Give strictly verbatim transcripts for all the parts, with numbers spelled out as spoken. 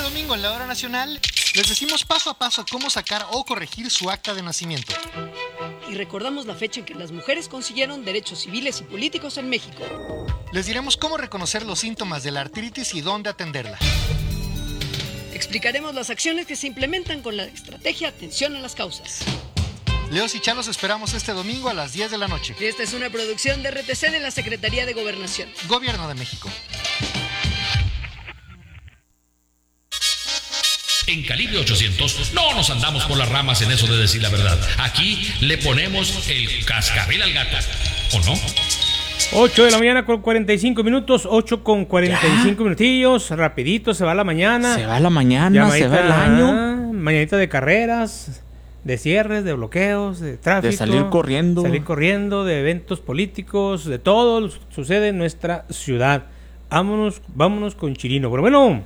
domingo en la Hora Nacional les decimos paso a paso cómo sacar o corregir su acta de nacimiento. Y recordamos la fecha en que las mujeres consiguieron derechos civiles y políticos en México. Les diremos cómo reconocer los síntomas de la artritis y dónde atenderla. Explicaremos las acciones que se implementan con la estrategia Atención a las Causas. Leos y Chalos esperamos este domingo a las diez de la noche. Y esta es una producción de R T C de la Secretaría de Gobernación. Gobierno de México. En Calibre ochocientos no nos andamos por las ramas en eso de decir la verdad. Aquí le ponemos el cascabel al gato, ¿o no? ocho de la mañana con cuarenta y cinco minutos, ocho con cuarenta y cinco minutillos, rapidito se va la mañana. Se va la mañana, Llamadita, se va el año. Mañanita de carreras, de cierres, de bloqueos, de tráfico. De salir corriendo. Salir corriendo, de eventos políticos, de todo lo que sucede en nuestra ciudad. Vámonos, vámonos con Chirino. Pero bueno.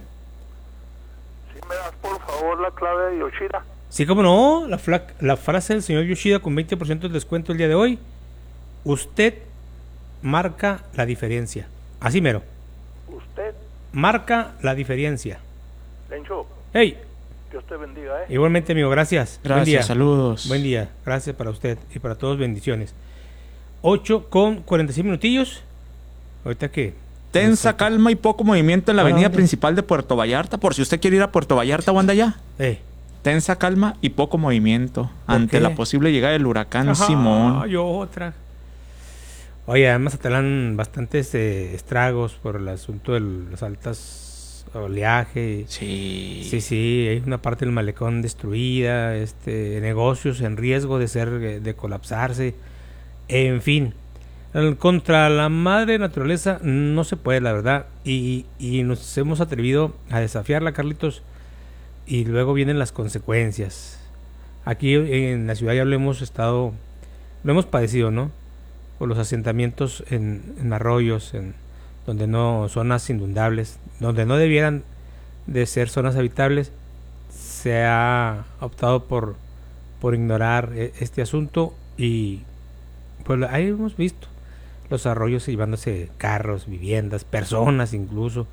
¿Sí me das por favor la clave de Yoshida? Sí, cómo no, la, fla- la frase del señor Yoshida con veinte por ciento de descuento el día de hoy. Usted marca la diferencia. Así mero. ¿Usted? Marca la diferencia. Lencho. Hey. Dios te bendiga, ¿eh? Igualmente, amigo, gracias. Gracias, Buen día. saludos. Buen día, gracias para usted y para todos, bendiciones. ocho con cuarenta y seis minutillos. Ahorita que... Tensa calma y poco movimiento en la avenida ¿Dónde? principal de Puerto Vallarta, por si usted quiere ir a Puerto Vallarta o anda allá. Eh. Tensa calma y poco movimiento ante qué? la posible llegada del huracán Ajá, Simón. yo otra. Oye, además Atalán bastantes eh, estragos por el asunto de las altas oleaje. Sí. Sí, sí, hay una parte del malecón destruida, este, negocios en riesgo de ser, de colapsarse, en fin. Contra la madre naturaleza no se puede, la verdad, y, y nos hemos atrevido a desafiarla, Carlitos, y luego vienen las consecuencias. Aquí en la ciudad ya lo hemos estado, lo hemos padecido, ¿no? Por los asentamientos en, en arroyos, en donde no, zonas inundables, donde no debieran de ser zonas habitables, se ha optado por, por ignorar este asunto y pues ahí hemos visto los arroyos llevándose carros, viviendas, personas incluso.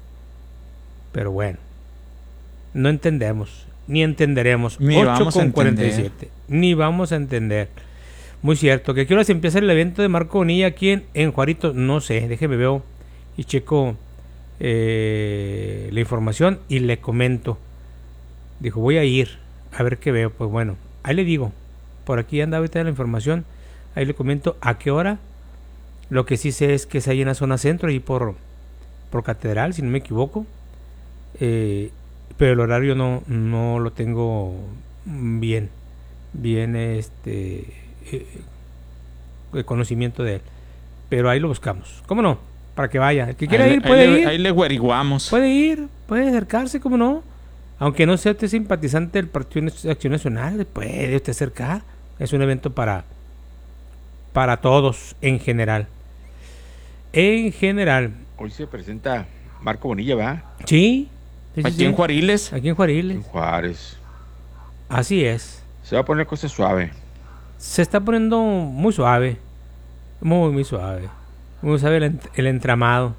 Pero bueno, no entendemos, ni entenderemos. Ni vamos a cuarenta y siete, ni vamos a entender. Muy cierto, que aquí ahora se empieza el evento de Marco Bonilla aquí en, en Juarito, no sé, déjeme veo y checo eh, la información y le comento. Dijo, voy a ir a ver qué veo. Pues bueno, ahí le digo, por aquí anda ahorita la información, ahí le comento a qué hora. Lo que sí sé es que es ahí en la zona centro, ahí por, por Catedral, si no me equivoco. Eh, pero el horario no, no lo tengo bien, bien este eh, el conocimiento de él. Pero ahí lo buscamos. ¿Cómo no? Para que vaya. El que quiera ahí, ir puede ahí le, ir. Ahí le averiguamos. Puede ir, puede acercarse, ¿cómo no? Aunque no sea usted simpatizante del Partido de Acción Nacional, puede usted acercar. Es un evento para para todos en general. En general. Hoy se presenta Marco Bonilla, ¿verdad? Sí. sí Aquí sí, en sí. Juariles. Aquí en Juariles. En Juárez. Así es. Se va a poner cosa suave. Se está poniendo muy suave. Muy, muy suave. Muy suave el, ent- el entramado.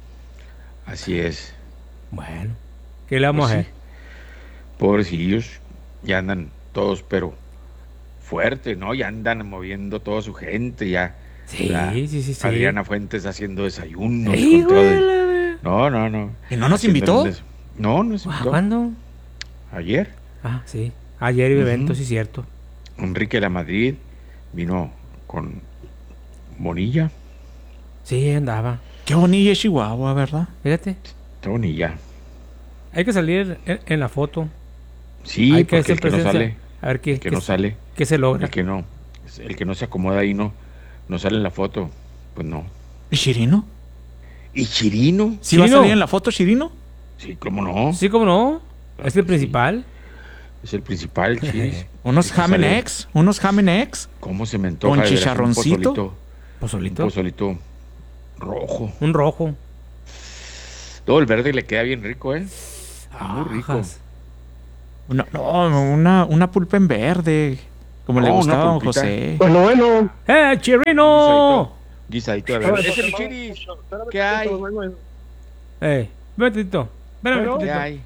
Así es. Bueno. ¿Qué le vamos Pues a sí. hacer? Pobrecillos. Ya andan todos, pero fuertes, ¿no? Ya andan moviendo toda su gente, ya. Sí, La sí, sí, sí. Adriana Fuentes haciendo desayunos. Ey, con todo güey, el- la- la- No, no, no. ¿Y no nos Haciendo invitó? un des- No, no nos Ah, invitó. ¿cuándo? Ayer. Ah, sí. Ayer iba Ujú. evento, sí, cierto. Enrique de la Madrid vino con Bonilla. Sí, andaba. Qué bonilla es Chihuahua, ¿verdad? Fíjate. Está Bonilla. Hay que salir en, en la foto. Sí, Hay que porque hacer el que no presencia. sale, A ver qué, el que qué, no sale, qué se logra. el que no, el que no se acomoda ahí no, no sale en la foto, pues no. ¿Y Chirino? ¿Y Chirino? ¿Sí va a ¿Chirino? salir en la foto Chirino? Sí, cómo no. Sí, cómo no. Claro Es el que principal. Es el principal, Chiris. Unos El que Jamen sale- X, unos Jamen X. ¿Cómo se me antoja? Con de veras, chicharroncito. Un pozolito, un Pozolito. pozolito rojo. Un rojo. Todo el verde le queda bien rico, ¿eh? Muy rico. Ajas. Una, no, una, una pulpa en verde. Como le No, una gustaba a don pulpita. José. Bueno, bueno. ¡Eh, Chirino! Guisadito de verde. Ese es mi Chiris. ¿Qué hay? ¡Eh, ven tantito! Espérame Pero- ¿Qué tantito. hay?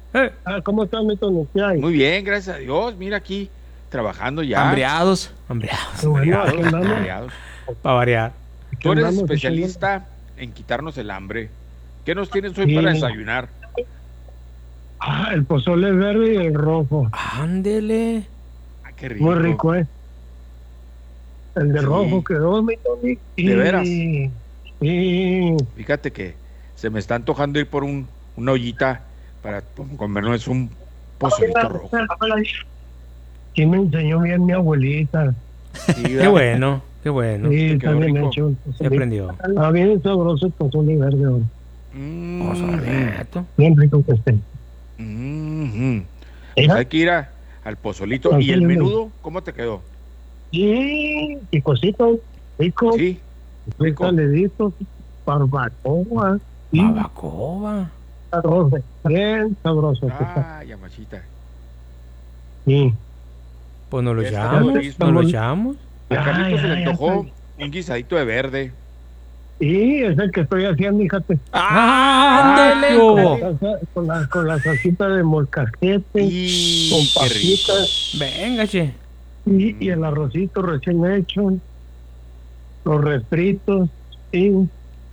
Eh, Ah, ¿cómo estás, mi Tony? ¿Qué hay? Muy bien, gracias a Dios. Mira aquí, trabajando ya. Hambriados. hombre, Qué bueno, aquí Hambriados, andamos. hambriados. para variar. Tú eres andamos, especialista en quitarnos el hambre. ¿Qué nos tienes hoy Sí. para desayunar? Ah, el pozole verde y el rojo. Ándele. Ah, qué rico. Muy rico, ¿eh? El de Sí. rojo quedó, mi Tony. ¿De veras? Sí. Sí. Fíjate que se me está antojando ir por un, una ollita para comernos un pozolito rojo. Sí, me enseñó bien mi abuelita. Sí, Qué ¿verdad? bueno, qué bueno. Sí, te está quedó bien rico. hecho. el Se pozole. aprendió. Ah, bien sabroso el pozole verde, ahora. Mm, Pozolito. Bien rico que esté. mm, Pues ¿Era? hay que ir a- al pozolito. Al ¿Y el pozole. menudo? ¿Cómo te quedó? Sí, picosito, rico, Sí, rico. saledito, barbacoa, sí, Babacoa. sabroso, bien sabroso. que está. Ah, yamachita. Sí. Pues nos lo Ya está echamos, listo. nos lo echamos. A Carlito Ay, se le ay, antojó ay. un guisadito de verde. Sí, es el que estoy haciendo, fíjate. ¡Ah, ándele! Con ¿Cómo? la, salsa- con la, con la salsita de molcajete, Y con qué rico. papitas Venga, che. y, y el arrocito recién hecho, los refritos, sí.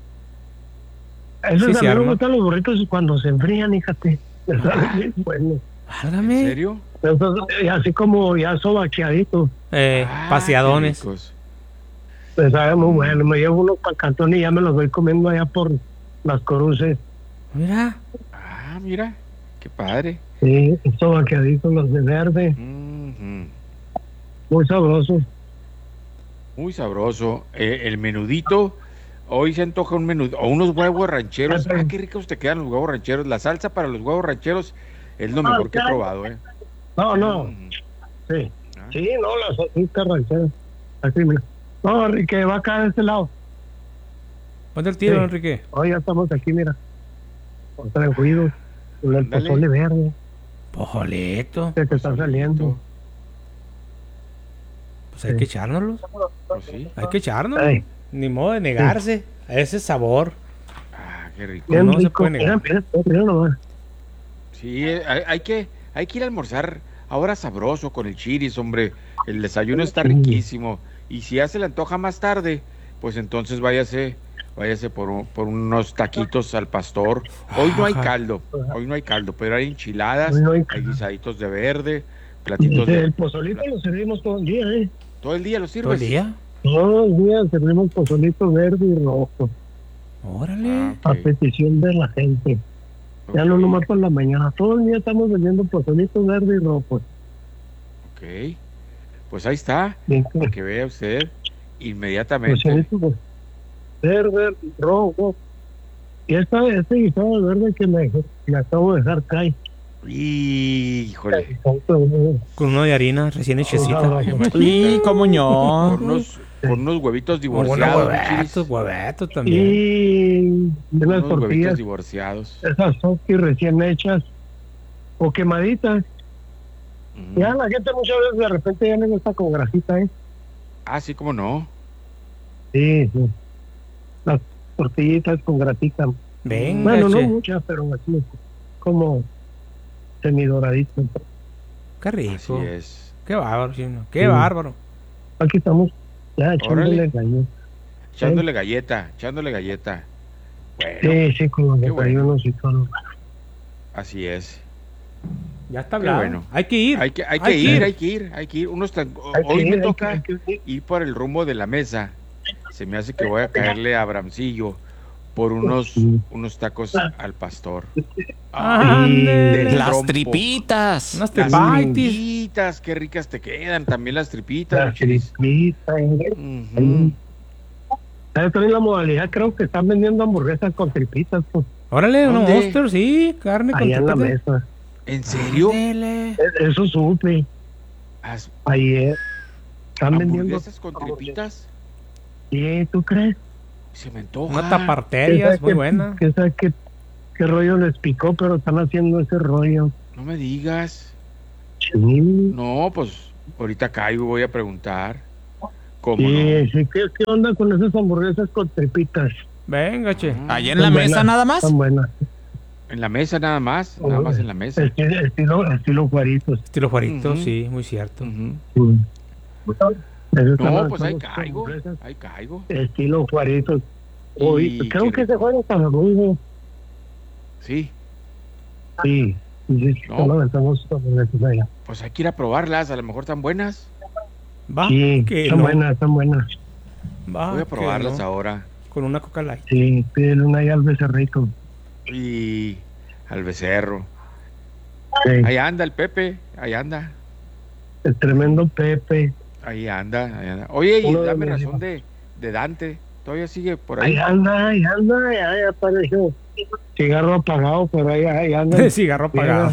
Esos Sí, a se mí me arma. gustan los burritos cuando se enfrían, fíjate. Están bien buenos. ¿En Válgame. serio? Esos, eh, así como ya sobaqueaditos. Eh, Ah, paseadones. qué ricos. Me sabe muy Mm. bueno. Me llevo unos para Cantón y ya me los voy comiendo allá por las coruces. Mira. Ah, mira, qué padre. Sí, sobaqueaditos, los de verde. Mhm. Muy sabrosos. Muy sabroso. Eh, el menudito, hoy se antoja un menudo, o unos huevos rancheros. Ah, qué ricos te quedan los huevos rancheros. La salsa para los huevos rancheros es lo mejor que he probado, ¿eh? No, no. Mm. Sí. Ah, Sí, no, las salsitas rancheras. Así, mira. No, Enrique, va acá de este lado. Ponte el tiro, Sí. Enrique. Hoy ya estamos aquí, mira. Con tranquilos. Con el Ándale. pozole verde Pojolito. que te está saliendo. Pues hay Sí. que echárnoslos. Pues sí. Hay que echárnoslos. Ay, Ni modo de negarse a ese sabor. Ah, qué rico. bien no se rico. puede negar. Mira, mira, mira nomás. Sí, eh, hay, hay que, hay que ir a almorzar ahora sabroso con el chiris, hombre. El desayuno está Sí. riquísimo. Y si ya se le antoja más tarde, pues entonces váyase, váyase por, un- por unos taquitos al pastor. Hoy no hay Ajá. caldo, hoy no hay caldo, pero hay enchiladas, Hoy no hay hay caldo. guisaditos de verde, platitos El de... pozolito lo servimos todo el día, ¿eh? Todo el día lo Todo sirves. el día. Todos los días servimos pozolito verde y rojo. Órale. Ah, A ok, petición de la gente. Ya ok, no nomás por la mañana. Todo el día estamos vendiendo pozolito verde y rojo. ok. Pues ahí está, Bien, para que vea usted inmediatamente. pozolito pues, verde, rojo. Y esta, este guisado de verde que me, me acabo de dejar caer. Híjole, Con uno de harina recién hechecita. Sí, cómo con no. unos, con unos huevitos Con unos divorciados, ¿no, Chiris? huevetos, huevetos también. Y de las Unos huevitos tortillas, divorciados. esas soki recién hechas o quemaditas. Mm. Ya la gente muchas veces de repente ya le gusta con grasita, ¿eh? Ah, sí, cómo no. Sí, sí. Las tortillitas con grasita. Venga, Bueno, no che. muchas, pero así como semidoraditas. Qué Así rico. es. Qué bárbaro, chino. Qué Sí. bárbaro. Aquí estamos ya echándole Órale. gallo. Echándole galleta, echándole galleta. Bueno, Sí, sí, con los Qué bueno. desayunos y todo. así es. Ya está Qué hablado. bueno. Hay que ir. Hay que, hay que ir, hay que ir, hay que ir. Unos tan- Hay que Hoy ir, me hay toca que- hay que ir. ir por el rumbo de la mesa. Se me hace que voy a caerle a Abramcillo por unos, Sí. unos tacos al pastor. Ándele. del Las trompo. tripitas. Unas Las tepaitis. tripitas, qué ricas te quedan. También las tripitas. La Chiris. tripita, ¿eh? Ujú. ¿Sabes también la modalidad? Creo que están vendiendo hamburguesas con tripitas, pues, Órale, unos ¿Dónde? monsters, sí. Carne con allá en la tripitas. mesa. ¿En serio? Ándele. E- Eso supe ¿Has- ayer. Están vendiendo. ¿Hamburguesas con tripitas? Sí, ¿tú crees? Se me antoja. Una ¿Quién taparteria, sabe es muy qué- buena. quién sabe qué, qué rollo les picó, pero están haciendo ese rollo. No me digas. Sí, No, pues ahorita caigo, voy a preguntar. ¿Cómo sí, no? sí. ¿Qué, ¿Qué onda con esas hamburguesas con tripitas? Venga, che. Ah, Allá en la Están mesa buenas, nada más. Están buenas. En la mesa nada más, nada más en la mesa. Estilo, estilo, estilo Juaritos. Estilo Juarito, Ujú. sí, muy cierto. Ujú. Mm. Eso No, estamos- pues ahí estamos caigo, con fresas. ahí caigo. Estilo Juaritos. Hoy, Y creo qué que ese rico. juego está rudo. Sí, Sí. Sí, sí, No. no, estamos con fresas allá. pues hay que ir a probarlas, a lo mejor están buenas. Va, Sí, que están no. buenas, están buenas. Va, Voy a que probarlas no. ahora. Con una Coca Light. Sí, pídele una ahí al becerrito. Y al becerro. Sí, Ahí anda el Pepe, ahí anda, el tremendo Pepe. ahí anda, ahí anda. Oye, y Uno de dame mis razón hijos. de, de Dante, todavía sigue por ahí. Ahí anda, ahí anda, ahí apareció. Cigarro apagado, pero ahí, ahí anda. Cigarro apagado.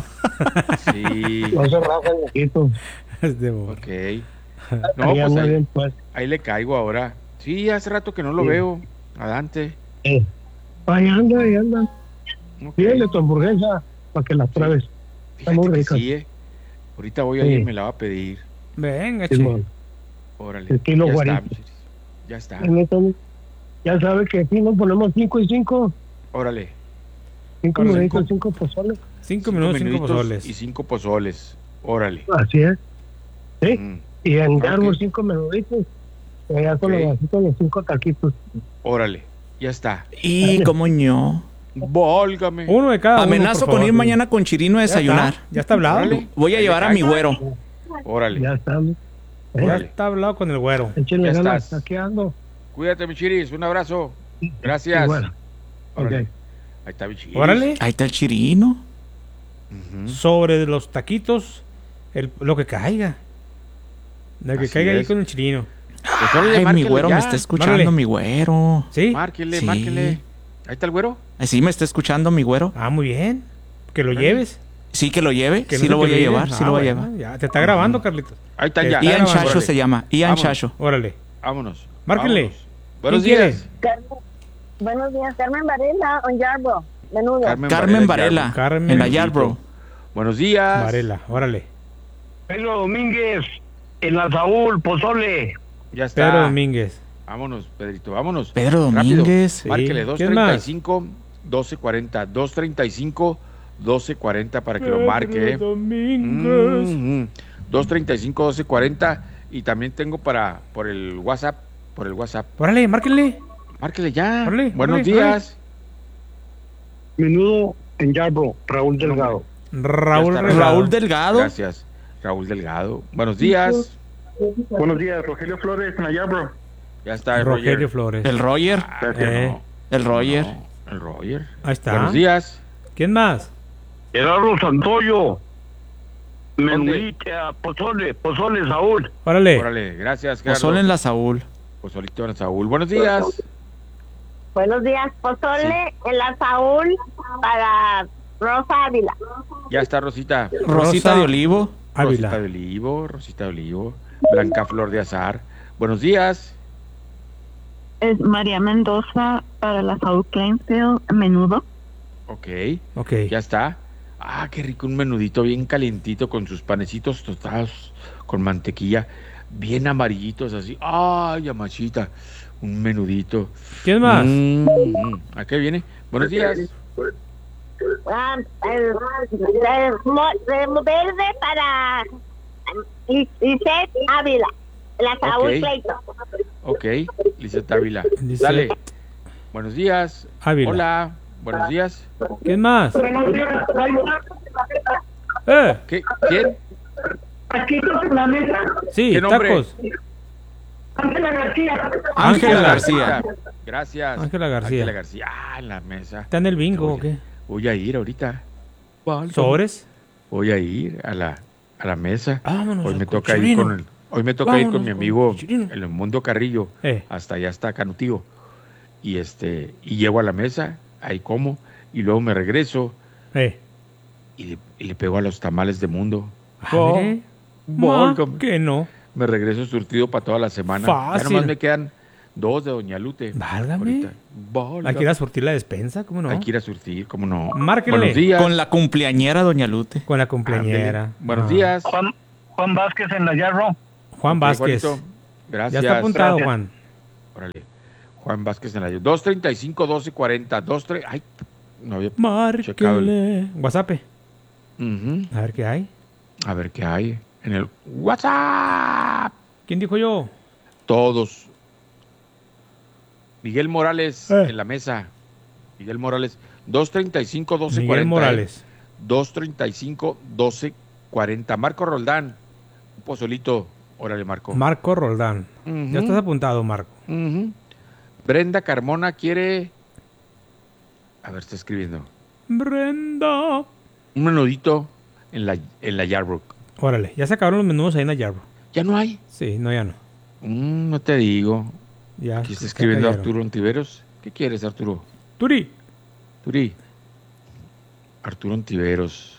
Sí, No se raja el ojito. Es de amor. ok. Ahí No, pues anda ahí, bien, pues. ahí le caigo ahora. Sí, hace rato que no lo Sí. veo, a Dante. Eh, Ahí anda, ahí anda. Ok. Pídele tu hamburguesa para que la pruebes. Fíjate muy que rica. sí, eh. Ahorita voy a Sí. ir, me la va a pedir. Venga, Sí, che. man. Órale. Estilo Ya está, Juarito. mi chiris. Ya está. Entonces, ya sabe que aquí nos ponemos cinco y cinco. Órale. Cinco Órale, minutos, cinco. cinco pozoles. Cinco minutos, cinco minutos pozoles. Y cinco pozoles. Órale. Así es. Sí. Mm, Y en Ok. Garbo cinco minutos. Y allá con Ok. los vasitos, los cinco taquitos. Órale. Ya está. Y como ño. Válgame. Uno de cada uno. Amenazo por con favor. ir mañana con Chirino a Ya está, desayunar. Ya está hablado. Órale. Voy a Ahí llevar le a mi caigo. güero. Órale. Ya estamos. Ya Órale. está hablado con el güero. Échenle Ya ganas. estás. Aquí ando. Cuídate, mi chiris. Un abrazo. Gracias. Y bueno, Órale. ok. Ahí está mi chiris. Órale. Ahí está el Chirino. Ujú. Sobre los taquitos, el, lo que caiga. Lo que Así caiga ahí es. con el chirino. Pues órale, Ay, mi márquele güero ya. me está escuchando, Márcale. mi güero. ¿Sí? Márquele, Sí. márquele. Ahí está el güero. Ay, sí, me está escuchando mi güero. Ah, muy bien. Que lo Órale. lleves. Sí, que lo lleve. Que Sí no lo sé voy que a lo llevar. lleves. Sí Ah, lo voy a bueno, llevar. ya te está grabando, Carlitos. Ahí está Que ya. está Ian grabando. Chacho Órale. se llama. Ian Vámonos. Chacho. Órale. Vámonos. Márquele. Vámonos. Buenos ¿Quién días. quiere? Buenos días, Carmen Varela, on Yarbo, menudo. Carmen Varela. Yarbo. Carmen En la Benito. Yarbrough. Buenos días. Varela, órale. Pedro Domínguez, en la Saúl, Pozole. Ya está. Pedro Domínguez. Vámonos, Pedrito, vámonos. Pedro Rápido. Domínguez. Sí. Márquele dos ¿Quién treinta y más? cinco, doce cuarenta. dos treinta y cinco, doce cuarenta para que lo marque. ¿eh? Domínguez. Mm, mm. dos treinta y cinco, doce cuarenta. Y también tengo para por el WhatsApp. Por el WhatsApp. Órale, márquenle. Márquele ya. Órale, Buenos órale, días. Menudo en Yarbo, Raúl Delgado. Raúl Ya está, Delgado. Raúl Delgado. Gracias. Raúl Delgado. Buenos días. Buenos días, Rogelio Flores, en la Yarbo. Ya está el Rogelio Roger. Flores. El Roger. Ah, que Eh. no. El Roger. No, el Roger. Ahí está. Buenos días. ¿Quién más? Gerardo Santoyo. ¿Dónde? Menudita, Pozole, Pozole, Saúl. Órale. Órale, gracias, Gerardo. Pozole en la Saúl. Pozolito en Saúl. Buenos días. Buenos días, pozole en la Saúl para Rosa Ávila. Ya está Rosita. Rosita Rosa de Olivo. Rosita Ávila. de Olivo, Rosita de Olivo. Blanca Flor de Azar. Buenos días. Es María Mendoza para la Saúl Plainfield, menudo. Ok, Ok. ya está. Ah, qué rico, un menudito bien calientito con sus panecitos tostados con mantequilla, bien amarillitos así. Ay, amachita, un menudito. ¿Quién más? Mm, mm. ¿A qué viene? Buenos días. Ah, el, el mo- el verde para Is- Isette Ávila, la Saúl Ok. Pleito. Ok, Lizeth Ávila. Lizeth Dale. Buenos días. Ávila. Hola, buenos días. ¿Quién más? Eh, ¿Qué? ¿Quién? Aquí en la mesa, sí, ¿Qué nombre? tacos. Ángela García. Ángela García. Gracias. Ángela García. Ángela García. Ah, en la mesa. ¿Está en el bingo o qué? Voy a ir ahorita. ¿Sobres? Voy a ir a la, a la mesa. Vámonos. Hoy me al toca ir Chirino. con el, hoy me toca ir con Vámonos mi con amigo el Chirino. el Mundo Carrillo. Eh. Hasta allá está Canutillo. Y este, y llego a la mesa, ahí como, y luego me regreso Eh. y le, y le pego a los tamales de Mundo. Ah, mire. Ma, Válgame. que no. Me regreso surtido para toda la semana. Fácil. Ya nomás me quedan dos de Doña Lute. Válgame. Ahorita. Válgame. Hay que ir a surtir la despensa, ¿cómo no? Hay que ir a surtir, ¿cómo no? Márquenle. Buenos días. Con la cumpleañera Doña Lute. Con la cumpleañera. Ándele. Buenos Ah. días. Juan, Juan Vázquez en la Yarbo. Juan Ok, Vázquez. Juanito. Gracias. Ya está apuntado, Gracias. Juan. Órale. Juan Vázquez en la dos treinta y cinco, doce cuarenta. dos, tre- Ay, no había checado el- Márquenle. WhatsApp. Ujú. A ver qué hay. A ver qué hay en el WhatsApp. ¿Quién dijo yo? Todos. Miguel Morales Eh. en la mesa. Miguel Morales, dos treinta y cinco, doce Miguel cuarenta. Morales. dos treinta y cinco, doce cuarenta. Marco Roldán, un pozolito. Órale, Marco. Marco Roldán. Ujú. Ya estás apuntado, Marco. Ujú. Brenda Carmona quiere. A ver, está escribiendo. Brenda. Un menudito en la, en la Yarbrook. Órale, ya se acabaron los menús ahí en la Yarbrough. ¿Ya no hay? Sí, no, ya no. Mm, no te digo. Ya. Aquí está se escribiendo cayeron. Arturo Ontiveros. ¿Qué quieres, Arturo? Turi. Turi. Arturo Ontiveros.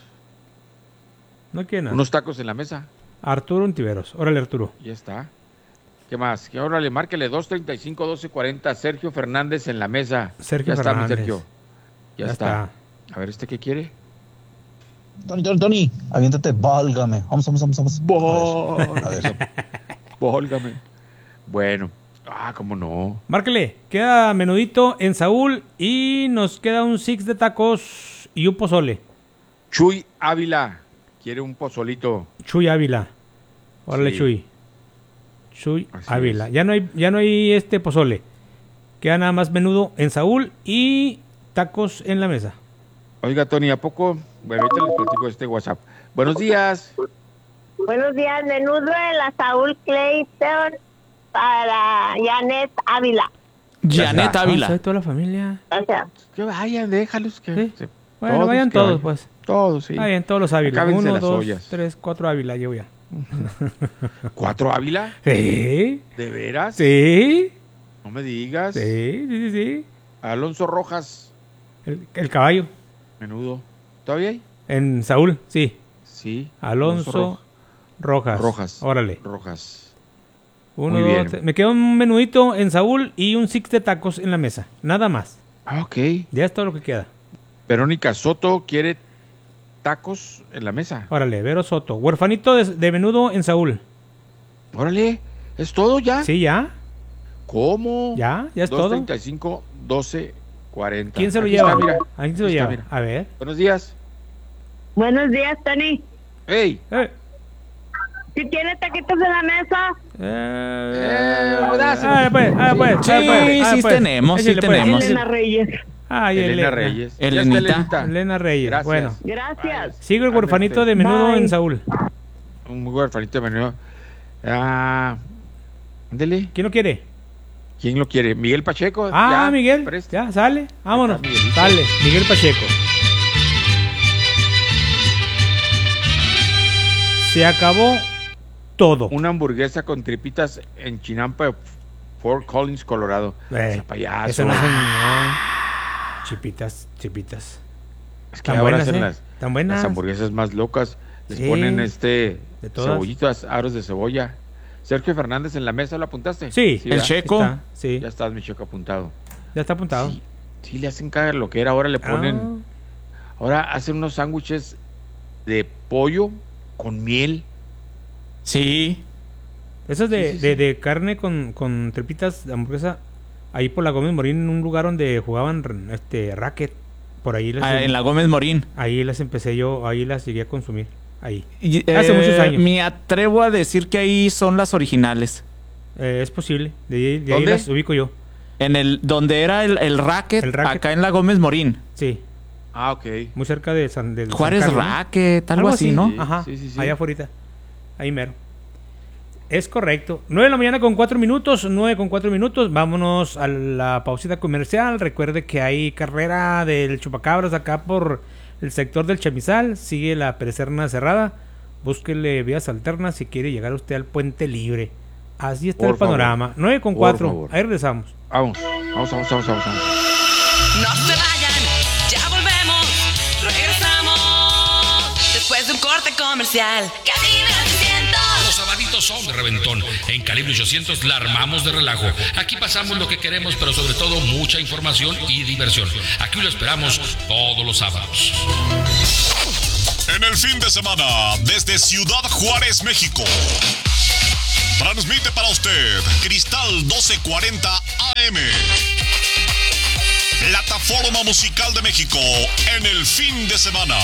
No quiere nada. Unos tacos en la mesa. Arturo Ontiveros. Órale, Arturo. Ya está. ¿Qué más? Que ahora le márquele dos treinta y cinco, doce cuarenta. Sergio Fernández en la mesa. Sergio ya está, mi Fernández. Sergio. Ya, Ya está. A ver, ¿este qué quiere? Tony, Tony, Tony, aviéntate, válgame. Vamos, vamos, vamos, vamos. A ver, a ver. Válgame. Bueno. Ah, cómo no. Márquele. Queda menudito en Saúl y nos queda un six de tacos y un pozole. Chuy Ávila quiere un pozolito. Chuy Ávila. Órale, Sí. Chuy. Chuy Así Ávila. es. Ya no hay, ya no hay este pozole. Queda nada más menudo en Saúl y tacos en la mesa. Oiga, Tony, ¿a poco? Bueno, ahorita les platico este WhatsApp. Buenos días. Buenos días, menudo de la Saúl Clayton para Janet Ávila. Janet Ah, Ávila. ¿sabe toda la familia? O sea, Que vayan, déjalos que... Sí. se- Bueno, todos vayan que todos, vayan. pues. Todos, sí. Está bien, todos los Ávila. Acábense Uno, las dos, ollas. tres, cuatro Ávila llevo ya. ¿Cuatro Ávila? ¿Sí? ¿De veras? ¿Sí? No me digas. Sí, sí, sí, sí. Alonso Rojas, El, el caballo. menudo. ¿Todavía hay? En Saúl, sí. Sí. Alonso Ro- Rojas. Rojas. Órale. Rojas. Uno, Muy dos, bien. tres. Me queda un menudito en Saúl y un six de tacos en la mesa. Nada más. Ah, ok. Ya es todo lo que queda. Verónica Soto quiere tacos en la mesa. Órale, Vero Soto. Huerfanito de, de menudo en Saúl. Órale, ¿es todo ya? Sí, ya. ¿Cómo? Ya, ya es dos todo. treinta y cinco, doce cuarenta. ¿Quién se lo Aquí lleva? está, mira. ¿A quién se lo Aquí está, lleva? mira. A ver. Buenos días. buenos días, Tony. ¡Ey! Eh, Si tiene taquitos en la mesa, eh, Eh, dáselo. ah, pues, ah, pues, Sí, ah, pues, ah, sí pues. tenemos, sí Échale, pues. tenemos. Elena Reyes. Ay, Elena Elena Reyes. Ya está, Elenita. Elenita. Elena Reyes. Gracias. Bueno, Gracias. sigo el Ándale, huerfanito pues. de menudo Bye. en Saúl. Un muy huerfanito de menudo. Ah, ándele. ¿Quién lo quiere? ¿Quién lo quiere? Miguel Pacheco. Ah, ya, Miguel. presta. Ya, sale. Vámonos. Está Miguelito. Sale. Miguel Pacheco. Se acabó todo. Una hamburguesa con tripitas en Chinampa, Fort Collins, Colorado. Eh, Ese payaso. Eso no son. no. Chipitas, chipitas. Es que Tan ahora buenas, hacen ¿eh? las, Tan buenas. las hamburguesas más locas. Les Sí. ponen este De todas. cebollitas, aros de cebolla. Sergio Fernández en la mesa, ¿lo apuntaste? Sí, El ¿verdad? Checo. Está, sí, Ya estás, mi Checo, apuntado. ya está apuntado. Sí, sí, le hacen caer lo que era. Ahora le ponen. Ahora hacen unos sándwiches de pollo con miel. Sí. Eso es de, Sí, sí, de, sí. de carne con, con tripitas de hamburguesa. Ahí por la Gómez Morín, en un lugar donde jugaban este racket. Por ahí las, Ah, en la Gómez Morín. ahí las empecé yo, ahí las llegué a consumir. Ahí. Y, Hace eh, muchos años. Me atrevo a decir que ahí son las originales. Eh, es posible. De, ahí- de ahí ¿Dónde? las ubico yo. En el donde era el, el racket, El racket. acá en la Gómez Morín. Sí. Ah, ok. Muy cerca de San del Juárez San Carlos, ¿no? Racket, algo, así, ¿no? Sí, Ajá. sí, sí, sí. Allá afuera. Ahí mero. Es correcto. nueve de la mañana con cuatro minutos. nueve con cuatro minutos. Vámonos a la pausita comercial. Recuerde que hay carrera del Chupacabras acá por el sector del Chamizal. Sigue la Perecerna cerrada. Búsquele vías alternas si quiere llegar usted al Puente Libre. Así está Por el panorama. favor. nueve con Por cuatro. favor. Ahí regresamos. Vamos, vamos, vamos, vamos, vamos. vamos. No se vayan, ya volvemos, regresamos después de un corte comercial. Cabina ochocientos. Los sabaditos son de reventón. En Calibre ochocientos la armamos de relajo. Aquí pasamos lo que queremos, pero sobre todo mucha información y diversión. Aquí lo esperamos todos los sábados. En el fin de semana, desde Ciudad Juárez, México, transmite para usted Cristal doce cuarenta A M. plataforma musical de México en el fin de semana.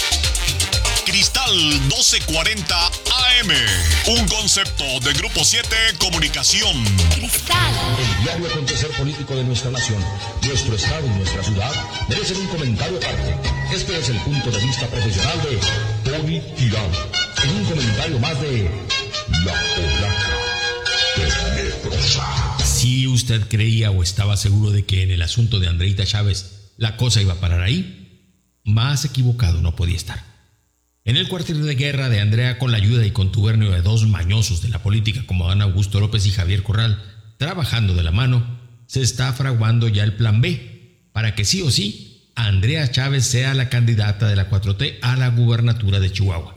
Cristal doce cuarenta A M, un concepto de Grupo siete Comunicación. Cristal. El diario acontecer político de nuestra nación, nuestro estado y nuestra ciudad merecen un comentario aparte. Este es el punto de vista profesional de Tony Tirán, en un comentario más de La Polaca Tenebrosa. Si usted creía o estaba seguro de que en el asunto de Andreita Chávez la cosa iba a parar ahí, más equivocado no podía estar. En el cuartel de guerra de Andrea, con la ayuda y contubernio de dos mañosos de la política como Adán Augusto López y Javier Corral, trabajando de la mano, se está fraguando ya el plan B, para que sí o sí, Andrea Chávez sea la candidata de la cuatro T a la gubernatura de Chihuahua.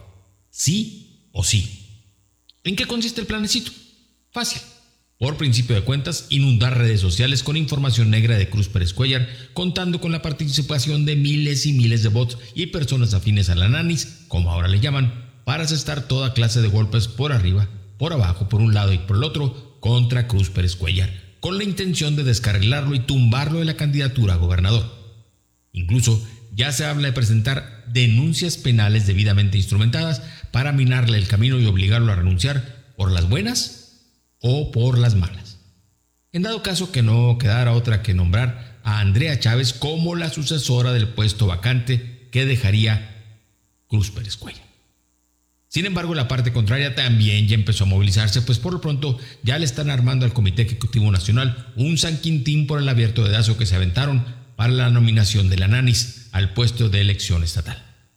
Sí o sí. ¿En qué consiste el planecito? Fácil. Por principio de cuentas, inundar redes sociales con información negra de Cruz Pérez Cuellar, contando con la participación de miles y miles de bots y personas afines a la nanis, como ahora le llaman, para asestar toda clase de golpes por arriba, por abajo, por un lado y por el otro, contra Cruz Pérez Cuellar, con la intención de descarrilarlo y tumbarlo de la candidatura a gobernador. Incluso ya se habla de presentar denuncias penales debidamente instrumentadas para minarle el camino y obligarlo a renunciar por las buenas o por las malas. En dado caso que no quedara otra que nombrar a Andrea Chávez como la sucesora del puesto vacante que dejaría Cruz Pérez Cuellar. Sin embargo, la parte contraria también ya empezó a movilizarse, pues por lo pronto ya le están armando al Comité Ejecutivo Nacional un San Quintín por el abierto dedazo que se aventaron para la nominación de la nanis al puesto de elección estatal.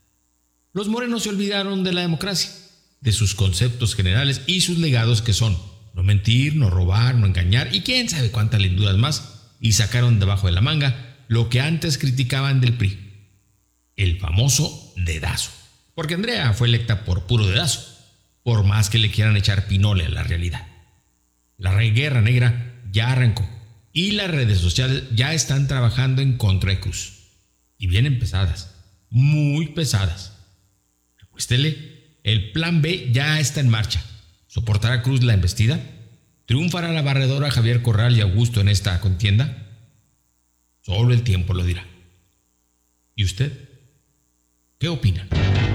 Los morenos se olvidaron de la democracia, de sus conceptos generales y sus legados, que son no mentir, no robar, no engañar y quién sabe cuántas linduras más, y sacaron debajo de la manga lo que antes criticaban del P R I, el famoso dedazo. Porque Andrea fue electa por puro dedazo, por más que le quieran echar pinole a la realidad. La guerra negra ya arrancó y las redes sociales ya están trabajando en contra de Cruz. Y vienen pesadas, muy pesadas. Acuéstele, el plan B ya está en marcha. ¿Soportará Cruz la embestida? ¿Triunfará la barredora Javier Corral y Augusto en esta contienda? Solo el tiempo lo dirá. ¿Y usted? ¿Qué opina?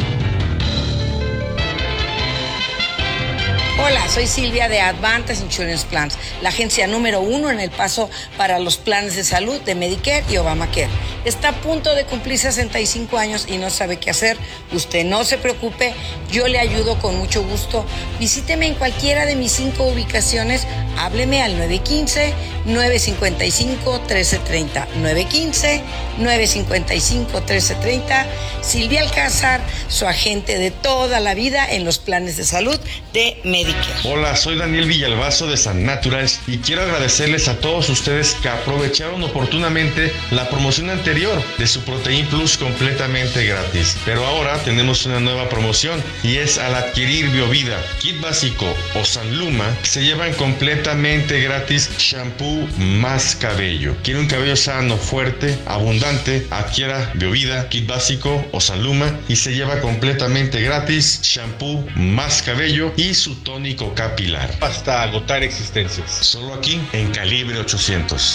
Hola, soy Silvia de Advantage Insurance Plans, la agencia número uno en El Paso para los planes de salud de Medicare y Obamacare. Está a punto de cumplir sesenta y cinco años y no sabe qué hacer. Usted no se preocupe, yo le ayudo con mucho gusto. Visíteme en cualquiera de mis cinco ubicaciones. Hábleme al nueve uno cinco, nueve cinco cinco, uno tres tres cero. nueve uno cinco, nueve cinco cinco, uno tres tres cero. Silvia Alcázar, su agente de toda la vida en los planes de salud de Medicare. Hola, soy Daniel Villalbazo de San Naturals y quiero agradecerles a todos ustedes que aprovecharon oportunamente la promoción anterior de su Protein Plus completamente gratis. Pero ahora tenemos una nueva promoción y es al adquirir Biovida, Kit Básico o Sanluma, se llevan completamente gratis shampoo más cabello. ¿Quiere un cabello sano, fuerte, abundante? Adquiera Biovida, Kit Básico o Sanluma y se lleva completamente gratis shampoo más cabello y su tónico capilar hasta agotar existencias. Solo aquí en Calibre ochocientos.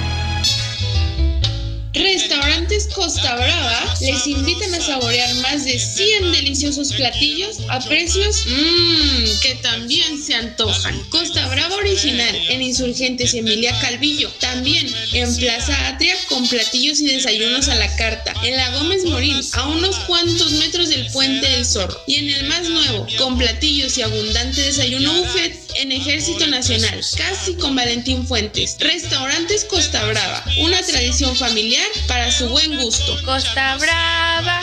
Restaurantes Costa Brava les invitan a saborear más de cien deliciosos platillos a precios mmm, que también se antojan. Costa Brava original en Insurgentes y Emilia Calvillo. También en Plaza Atria con platillos y desayunos a la carta. En la Gómez Morín, a unos cuantos metros del Puente del Zorro. Y en el más nuevo, con platillos y abundante desayuno buffet en Ejército Nacional, casi con Valentín Fuentes. Restaurantes Costa Brava, una tradición familiar para su buen gusto. Costa Brava.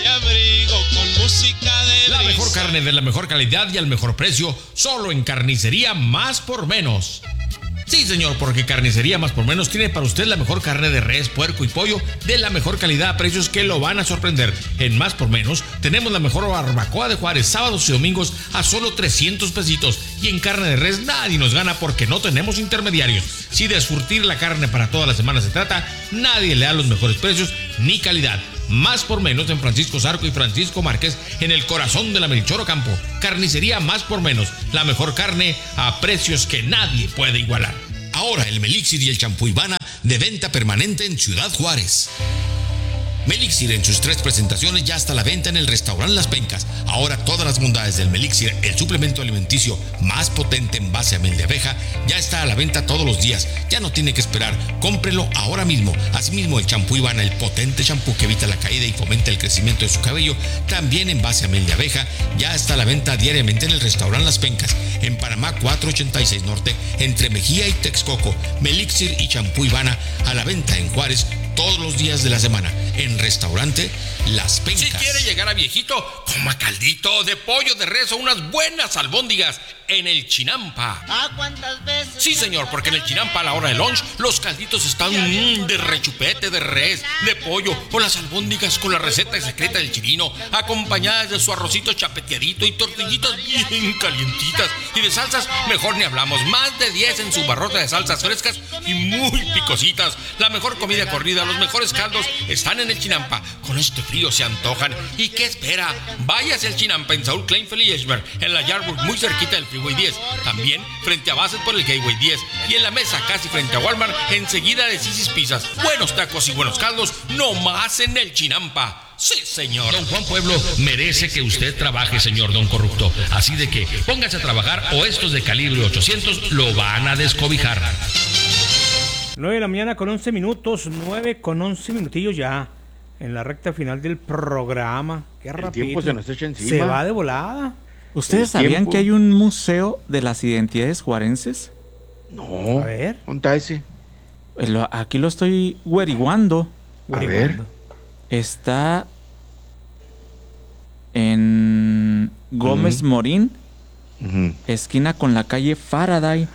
La mejor carne de la mejor calidad y al mejor precio, solo en Carnicería Más por Menos. Sí, señor, porque Carnicería Más por Menos tiene para usted la mejor carne de res, puerco y pollo de la mejor calidad a precios que lo van a sorprender. En Más por Menos tenemos la mejor barbacoa de Juárez, sábados y domingos a solo trescientos pesitos. Y en carne de res nadie nos gana porque no tenemos intermediarios. Si de surtir la carne para toda la semana se trata, nadie le da los mejores precios ni calidad. Más por Menos en Francisco Zarco y Francisco Márquez, en el corazón de la Melchor Ocampo. Carnicería Más por Menos, la mejor carne a precios que nadie puede igualar. Ahora Ahora el Melixir y el champú Ivana de venta permanente en Ciudad Juárez. Melixir en sus tres presentaciones ya está a la venta en el restaurante Las Pencas. Ahora todas las bondades del Melixir, el suplemento alimenticio más potente en base a miel de abeja, ya está a la venta todos los días. Ya no tiene que esperar, cómprelo ahora mismo. Asimismo, el champú Ivana, el potente champú que evita la caída y fomenta el crecimiento de su cabello, también en base a miel de abeja, ya está a la venta diariamente en el restaurante Las Pencas, en Panamá cuatrocientos ochenta y seis Norte, entre Mejía y Texcoco. Melixir y champú Ivana a la venta en Juárez todos los días de la semana, en restaurante Las Pencas. Si quiere llegar a viejito, coma caldito de pollo de res o unas buenas albóndigas en el Chinampa. ¿Ah, cuántas veces? Sí, señor, porque en el Chinampa a la hora de lunch los calditos están mmm, de rechupete, de res, de pollo o las albóndigas con la receta secreta del chirino, acompañadas de su arrocito chapeteadito y tortillitas bien calientitas. Y de salsas, mejor ni hablamos. Más de diez en su barrota de salsas frescas y muy picositas. La mejor comida corrida, los mejores caldos están en el Chinampa. Con este frío se antojan. ¿Y qué espera? Váyase al Chinampa en Saúl Kleinfeld y Eschberg, en la Yardburg, muy cerquita del Freeway diez. También frente a Bassett por el Gateway diez. Y en la mesa casi frente a Walmart, enseguida de Sisi's Pizzas. Buenos tacos y buenos caldos, no más en el Chinampa. Sí, señor. Don Juan Pueblo merece que usted trabaje, señor Don Corrupto. Así de que póngase a trabajar o estos de calibre ochocientos lo van a descobijar. nueve de la mañana con once minutos, nueve con once minutillos ya. En la recta final del programa. Qué rápido. El tiempo se nos echa encima. Se va de volada. ¿Ustedes sabían que hay un museo de las identidades juarenses? No. A ver. ¿Dónde está ese? Lo- Aquí lo estoy averiguando. A ver. Está en Gómez Ujú. Morín, Ujú. esquina con la calle Faraday.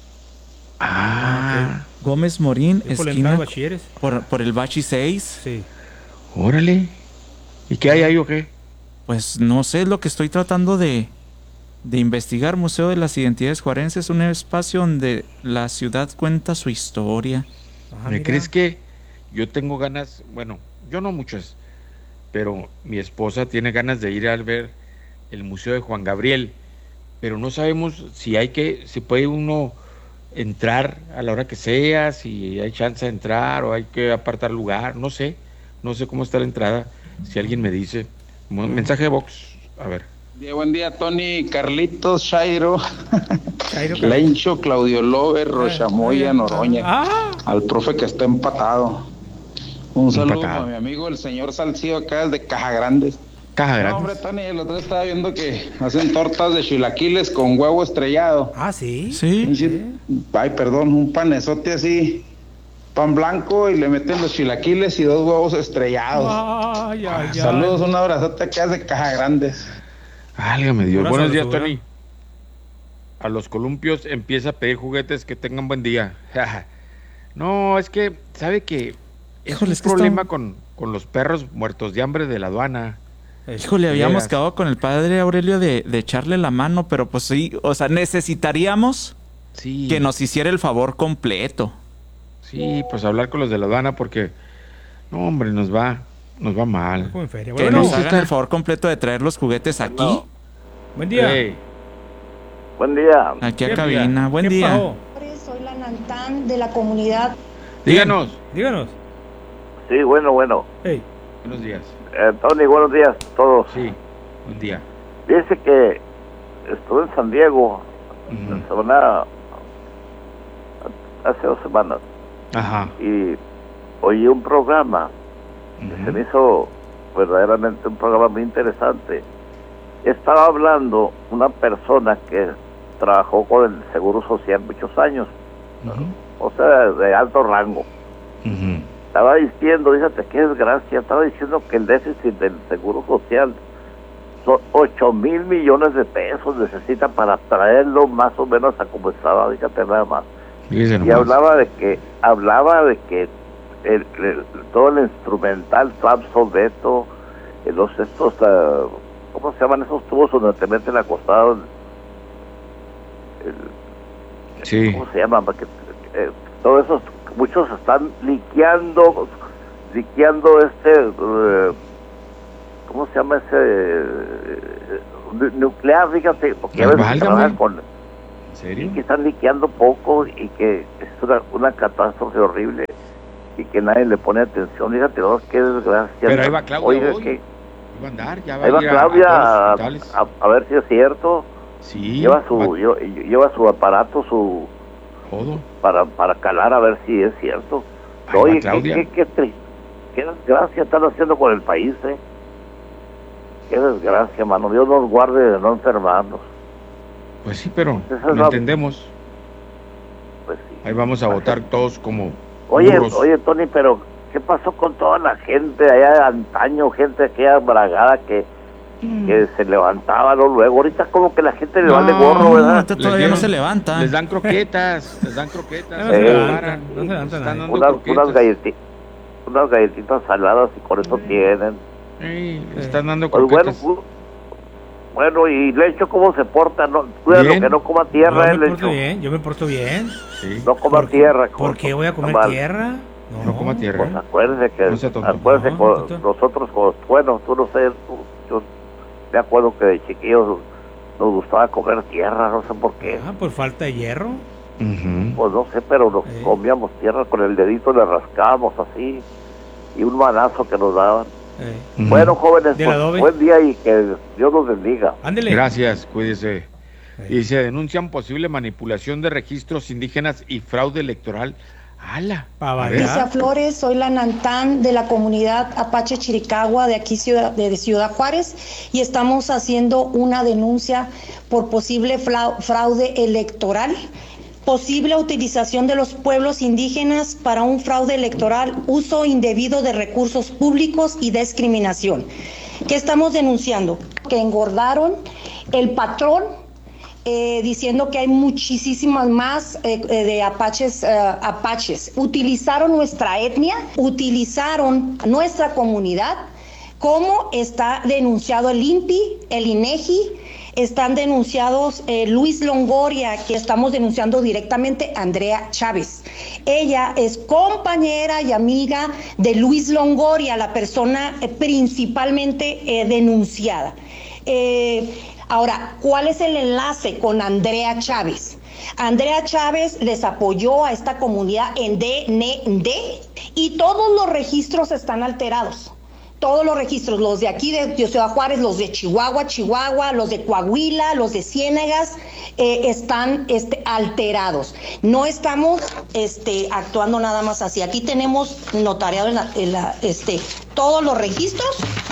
Ah, Gómez Morín, Es por la esquina entrada de bachilleres. por, por el Bachi seis. Sí. órale. ¿Y qué hay ahí o qué? Pues no sé, es lo que estoy tratando de, de investigar. Museo de las Identidades Juarenses, un espacio donde la ciudad cuenta su historia. Ajá, ¿Me mira. crees que yo tengo ganas? Bueno, yo no muchas, pero mi esposa tiene ganas de ir a ver el Museo de Juan Gabriel, pero no sabemos si hay que, si puede uno entrar a la hora que sea, si hay chance de entrar o hay que apartar lugar, no sé, no sé cómo está la entrada, si alguien me dice. Mo- Mensaje de Vox, a ver. Buen día, Tony, Carlitos, Chairo, Chairo, Lencho, Claudio Lover, Rochamoya, Noroña, Ah, al profe que está empatado. Un saludo Empatado. a mi amigo el señor Salcido acá de Caja Grandes. Caja No, grande. hombre, Tony, el otro día estaba viendo que hacen tortas de chilaquiles con huevo estrellado. ah, sí. Sí. Ay, perdón, un panezote así, pan blanco y le meten los chilaquiles y dos huevos estrellados. Ay, ay, ay. Saludos, un abrazote acá de Caja Grandes. Válgame Dios. Pura Buenos días, sabrosura. Tony. A los columpios empieza a pedir juguetes, que tengan buen día. No, es que, ¿sabe que es Híjole, un es que problema está- con, con los perros muertos de hambre de la aduana? Híjole, habíamos Veras. quedado con el padre Aurelio de, de echarle la mano, pero pues sí, o sea, necesitaríamos Sí. que nos hiciera el favor completo. Sí, pues hablar con los de la aduana porque, no, hombre, nos va, nos va mal. Como en feria. Que Bueno, nos hagan el favor completo de traer los juguetes aquí, buen día. Ey, Buen día. aquí a ¿Qué cabina. día? Buen ¿Qué día. pasó? Soy la Nantán de la comunidad. díganos. Díganos. Sí, bueno, bueno. Hey. Buenos días. Eh, Tony, buenos días a todos. Sí, buen día. Dice que estuve en San Diego Ujú. la semana, hace dos semanas, Ajá. y oí un programa que se me hizo verdaderamente un programa muy interesante. Estaba hablando una persona que trabajó con el Seguro Social muchos años, Ujú. o sea, de alto rango. Ujú. Estaba diciendo, fíjate qué desgracia, estaba diciendo que el déficit del Seguro Social son ocho mil millones de pesos necesita para traerlo más o menos a como estaba, fíjate nada más. Fíjese Y nomás. hablaba de que, hablaba de que el, el- todo el instrumental está obsoleto, eh, los estos, ah, ¿cómo se llaman esos tubos donde te meten acostado? El- Sí. ¿Cómo se llaman? Porque, eh, todo eso, muchos están liqueando, liqueando este, eh, ¿cómo se llama ese? eh, nu- nuclear, fíjate, porque a Ay, veces válgame. trabajan con, ¿En serio? Y que están liqueando poco y que es una, una catástrofe horrible y que nadie le pone atención. Fíjate, oh, qué desgracia. Pero ahí va Claudia Oiga, hoy. que Va a andar, ya va ahí va a ir Claudia a, a, a, todos los hospitales. a- a ver si es cierto. Sí. Lleva su va- lleva, lleva su aparato, su Todo. para para calar a ver si es cierto. Ahí va Oye, qué, Claudia. qué, qué, tri- qué desgracia están haciendo con el país, eh. Qué desgracia, mano. Dios nos guarde de no enfermarnos. Pues sí, pero Esa es lo la- entendemos. Pues sí. Ahí vamos a votar todos como Oye, burros. oye, Tony, pero ¿qué pasó con toda la gente allá de antaño, gente aquella bragada que, que se levantaba ¿no? luego? Ahorita como que la gente le vale gorro, ¿verdad? ahorita todavía no se levanta. Les dan croquetas, les dan croquetas. No se se levantan, paran, no se levantan están nadie. dando Unas, croquetas. unas, galleti- unas galletitas saladas y con eso tienen. Ey, les están dando Pues bueno, croquetas. pu- bueno, y Lecho, ¿cómo se porta? No, cuídalo Bien. que no coma tierra, Yo eh, me porto Lecho. bien, yo me porto bien. Sí. No coma ¿Por qué- tierra. ¿Por qué voy a comer Mal. tierra? No coma tierra. Pues acuérdese que, No sea tonto. acuérdese No, con tonto. nosotros, con- bueno, tú no sé, tú- yo me acuerdo que de chiquillos nos gustaba comer tierra, no sé por qué. Ah, por falta de hierro. Ujú. Pues no sé, pero nos Eh. comíamos tierra con el dedito, le rascábamos así, y un manazo que nos daban. Eh. Ujú. Bueno, jóvenes, Del pues, adobe. buen día y que Dios los bendiga. Ándele. Gracias, cuídese. Y se denuncian posible manipulación de registros indígenas y fraude electoral. ¡Hala! Pa' A ver. variar. Alicia Flores, soy la Nantán de la comunidad Apache Chiricahua de aquí ciudad, de Ciudad Juárez y estamos haciendo una denuncia por posible flau- fraude electoral, posible utilización de los pueblos indígenas para un fraude electoral, uso indebido de recursos públicos y discriminación. ¿Qué estamos denunciando? Que engordaron el patrón eh, diciendo que hay muchísimas más eh, eh, de apaches, eh, apaches. Utilizaron nuestra etnia, utilizaron nuestra comunidad, como está denunciado el INPI, el INEGI, están denunciados eh, Luis Longoria, que estamos denunciando directamente a Andrea Chávez. Ella es compañera y amiga de Luis Longoria, la persona eh, principalmente eh, denunciada. Eh, ahora, ¿cuál es el enlace con Andrea Chávez? Andrea Chávez les apoyó a esta comunidad en D N D y todos los registros están alterados. Todos los registros, los de aquí de Ciudad Juárez, los de Chihuahua, Chihuahua, los de Coahuila, los de Ciénegas, eh, están este, alterados. No estamos este, actuando nada más así. Aquí tenemos notariado en la, en la, este, todos los registros,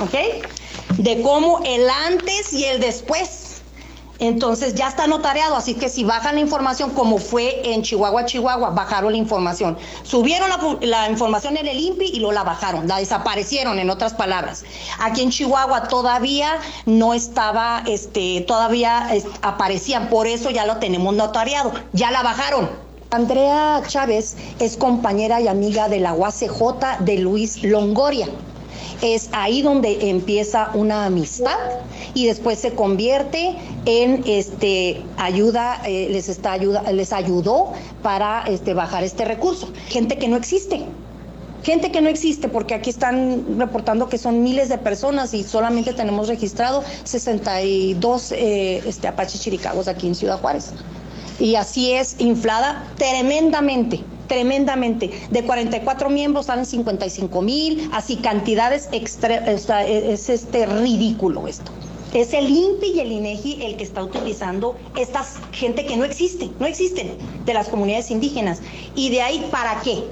¿ok? De cómo el antes y el después. Entonces ya está notariado, así que si bajan la información como fue en Chihuahua, Chihuahua, bajaron la información. Subieron la, la información en el INPI y luego la bajaron, la desaparecieron, en otras palabras. Aquí en Chihuahua todavía no estaba, este, todavía es, aparecían, por eso ya lo tenemos notariado, ya la bajaron. Andrea Chávez es compañera y amiga de la U A C J de Luis Longoria. Es ahí donde empieza una amistad y después se convierte en este ayuda, eh, les está ayuda, les ayudó para este bajar este recurso. Gente que no existe. Gente que no existe, porque aquí están reportando que son miles de personas y solamente tenemos registrado sesenta y dos eh, este, apaches chiricahuas aquí en Ciudad Juárez. Y así es inflada tremendamente. Tremendamente. De cuarenta y cuatro miembros salen cincuenta y cinco mil, así cantidades extra, es, es este ridículo esto. Es el INPI y el INEGI el que está utilizando esta gente que no existe, no existen, de las comunidades indígenas. Y de ahí, ¿para qué?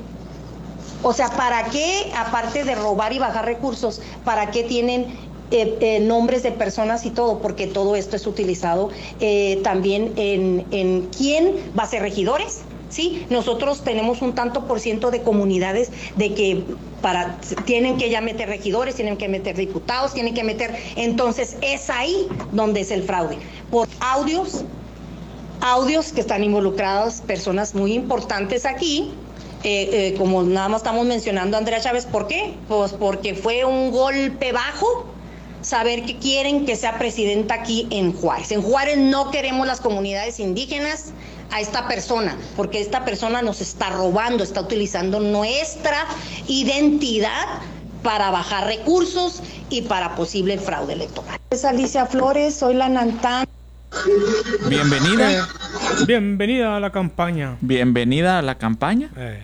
O sea, ¿para qué, aparte de robar y bajar recursos, para qué tienen eh, eh, nombres de personas y todo? Porque todo esto es utilizado eh, también en, en quién va a ser regidores. Sí, nosotros tenemos un tanto por ciento de comunidades de que para tienen que ya meter regidores, tienen que meter diputados, tienen que meter, entonces es ahí donde es el fraude. Por audios, audios que están involucradas personas muy importantes aquí, eh, eh, como nada más estamos mencionando a Andrea Chávez, ¿por qué? Pues porque fue un golpe bajo saber que quieren que sea presidenta aquí en Juárez. En Juárez no queremos las comunidades indígenas a esta persona, porque esta persona nos está robando, está utilizando nuestra identidad para bajar recursos y para posible fraude electoral. Es Alicia Flores, soy la Nantán. Bienvenida. Bienvenida a la campaña. Bienvenida a la campaña. Eh.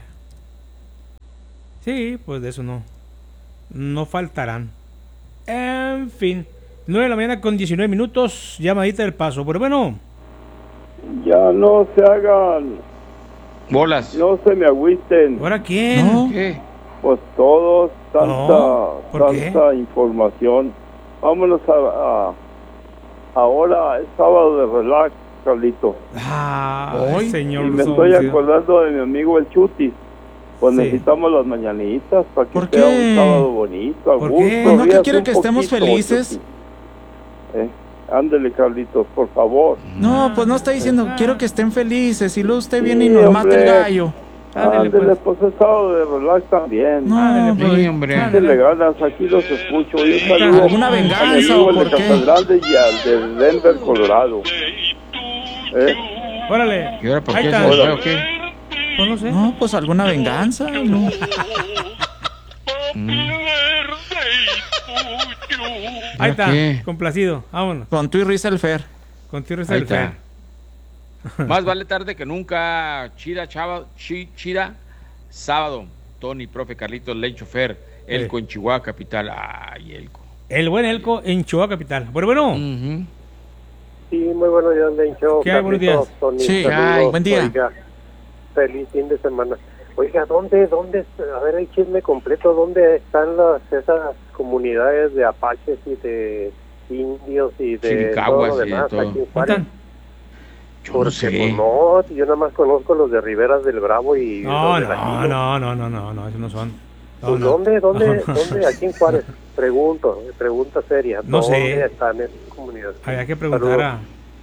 Sí, pues de eso no. No faltarán. En fin. nueve de la mañana con diecinueve minutos. Llamadita del Paso. Pero bueno. Ya no se hagan bolas. No se me agüiten. ¿Ahora quién? ¿No? ¿Qué? Pues todos, tanta, No, ¿por qué? tanta información. Vámonos a, a ahora es sábado de relax, Carlito. Ah, Hoy, señor. y me Son, estoy sí. acordando de mi amigo el Chutis. Pues Sí. necesitamos las mañanitas para que ¿Por sea qué? un sábado bonito, a ¿Por gusto. qué? ¿No que ríase quiere un que estemos poquito, felices? Chutis. Eh, ándele, Carlitos, por favor. No, pues no está diciendo, quiero que estén felices. Y luego usted viene y Sí, nos hombre. mata el gallo. Ándele, pues es sábado de relax también. No, Ándele, pues. Sí, hombre. Ándele ganas, aquí los escucho. Y un saludo ¿Alguna venganza a mi amigo, o el por de qué? Catedral de, Ya- de Denver, Colorado. ¿Eh? Órale. ¿Y ahora por Ahí qué está. se nos fue o qué? Pues no sé. No, pues alguna venganza. No. Ahí está. ¿Qué? Complacido. Vámonos. Con tu y risa el Fer. Con tu y risa Ahí el está. Fer. Más vale tarde que nunca. Chida, chava, chi- chida. Sábado. Tony, profe Carlitos, Ley Chofer. Elco en Chihuahua, capital. Ay, Elco. El buen Elco en Chihuahua Capital. Pero bueno. Sí, muy buenos días, Lencho. ¿Qué hay? Buenos días. Tony, Sí, saludos. ay, buen día. Oiga, feliz fin de semana. Oiga, ¿dónde, dónde, a ver el chisme completo, dónde están las, esas comunidades de apaches y de indios y de Chiricahuas todo lo y de demás todo. aquí en Juárez? Yo no Porque sé. pues no, yo nada más conozco los de Riberas del Bravo y No, los de no, Laquillo. no, no, no, no, no, esos no son. No, Pues no. ¿dónde, dónde, No, no. dónde, aquí en Juárez? Pregunto, pregunta seria. No sé. ¿Dónde están esas comunidades? Había que preguntar a,